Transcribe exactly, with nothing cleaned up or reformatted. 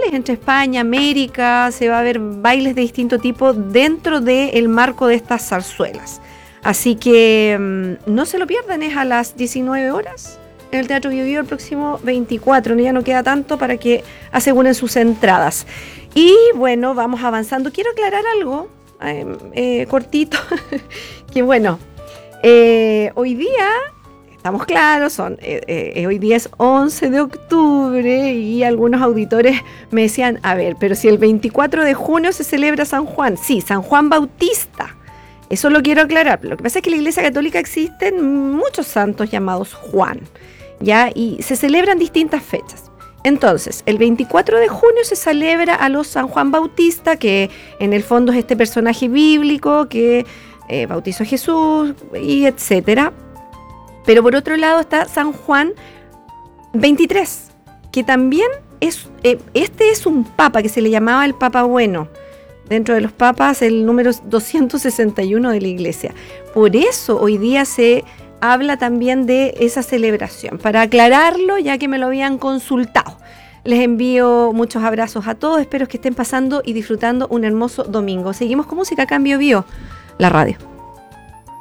culturales entre España, América, se va a ver bailes de distinto tipo dentro del marco de estas zarzuelas. Así que mmm, no se lo pierdan, es a las diecinueve horas en el Teatro Bio Bio el próximo veinticuatro, ¿no? Ya no queda tanto para que aseguren sus entradas. Y bueno, vamos avanzando. Quiero aclarar algo eh, eh, cortito, que bueno, eh, hoy día, estamos claros, son, eh, eh, hoy día es once de octubre y algunos auditores me decían, a ver, pero si el veinticuatro de junio se celebra San Juan, sí, San Juan Bautista. Eso lo quiero aclarar. Lo que pasa es que en la Iglesia Católica existen muchos santos llamados Juan, ¿ya? Y se celebran distintas fechas. Entonces, el veinticuatro de junio se celebra a los San Juan Bautista, que en el fondo es este personaje bíblico que eh, bautizó a Jesús, y etcétera. Pero por otro lado está San Juan veintitrés, que también es, eh, este es un papa que se le llamaba el Papa Bueno. Dentro de los papas, el número doscientos sesenta y uno de la Iglesia. Por eso hoy día se habla también de esa celebración. Para aclararlo, ya que me lo habían consultado. Les envío muchos abrazos a todos. Espero que estén pasando y disfrutando un hermoso domingo. Seguimos con música acá en Bio Bio, la radio.